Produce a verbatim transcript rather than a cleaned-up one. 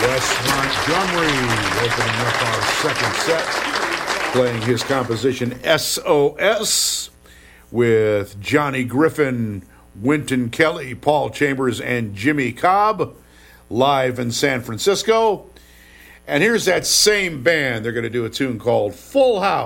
Wes Montgomery opening up our second set, playing his composition S O S with Johnny Griffin, Wynton Kelly, Paul Chambers, and Jimmy Cobb live in San Francisco. And here's that same band. They're going to do a tune called Full House.